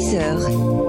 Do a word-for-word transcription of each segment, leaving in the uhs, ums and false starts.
dix heures.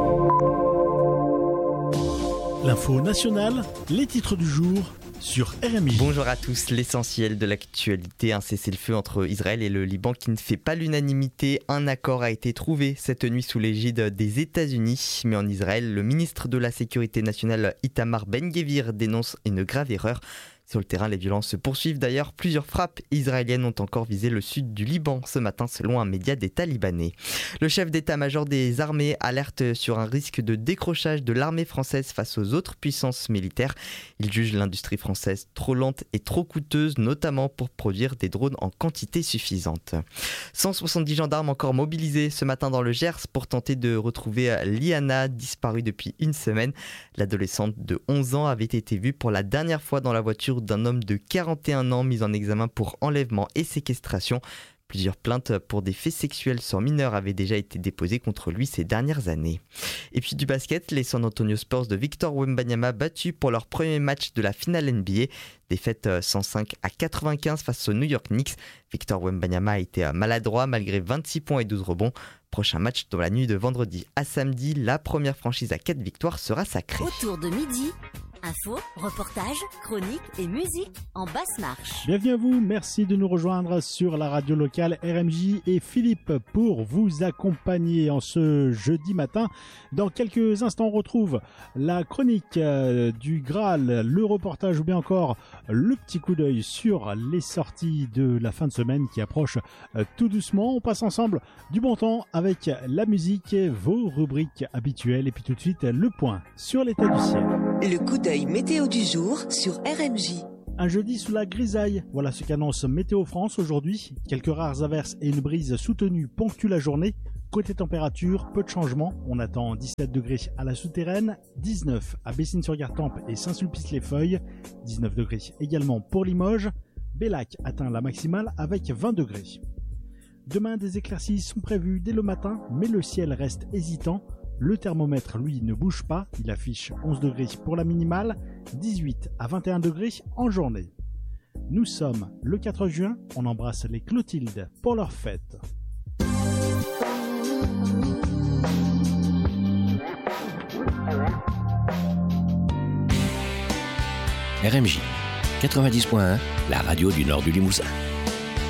L'info nationale, les titres du jour sur R M I. Bonjour à tous, l'essentiel de l'actualité, un cessez-le-feu entre Israël et le Liban qui ne fait pas l'unanimité. Un accord a été trouvé cette nuit sous l'égide des États-Unis. Mais en Israël, le ministre de la Sécurité nationale Itamar Ben-Gvir dénonce une grave erreur. Sur le terrain, les violences se poursuivent. D'ailleurs, plusieurs frappes israéliennes ont encore visé le sud du Liban ce matin, selon un média des Talibanais. Le chef d'état-major des armées alerte sur un risque de décrochage de l'armée française face aux autres puissances militaires. Il juge l'industrie française trop lente et trop coûteuse, notamment pour produire des drones en quantité suffisante. cent soixante-dix gendarmes encore mobilisés ce matin dans le Gers pour tenter de retrouver Liana, disparue depuis une semaine. L'adolescente de onze ans avait été vue pour la dernière fois dans la voiture d'un homme de quarante et un ans mis en examen pour enlèvement et séquestration. Plusieurs plaintes pour des faits sexuels sur mineurs avaient déjà été déposées contre lui ces dernières années. Et puis du basket, les San Antonio Spurs de Victor Wembanyama battus pour leur premier match de la finale N B A. Défaite cent cinq à quatre-vingt-quinze face aux New York Knicks. Victor Wembanyama a été maladroit malgré vingt-six points et douze rebonds. Prochain match dans la nuit de vendredi à samedi. La première franchise à quatre victoires sera sacrée. Autour de midi, infos, reportages, chroniques et musique en basse marche. Bienvenue à vous, merci de nous rejoindre sur la radio locale R M J et Philippe pour vous accompagner en ce jeudi matin. Dans quelques instants, on retrouve la chronique euh, du Graal, le reportage ou bien encore le petit coup d'œil sur les sorties de la fin de semaine qui approche euh, tout doucement. On passe ensemble du bon temps avec la musique, vos rubriques habituelles et puis tout de suite le point sur l'état du ciel. Le coup d'œil météo du jour sur R M J. Un jeudi sous la grisaille, voilà ce qu'annonce Météo France aujourd'hui. Quelques rares averses et une brise soutenue ponctuent la journée. Côté température, peu de changements. On attend dix-sept degrés à la souterraine, dix-neuf à Bessines-sur-Gartempe et Saint-Sulpice-les-Feuilles, dix-neuf degrés également pour Limoges. Bellac atteint la maximale avec vingt degrés. Demain, des éclaircies sont prévues dès le matin, mais le ciel reste hésitant. Le thermomètre, lui, ne bouge pas. Il affiche onze degrés pour la minimale, dix-huit à vingt et un degrés en journée. Nous sommes le quatre juin. On embrasse les Clotilde pour leur fête. R M J quatre-vingt-dix point un, la radio du nord du Limousin.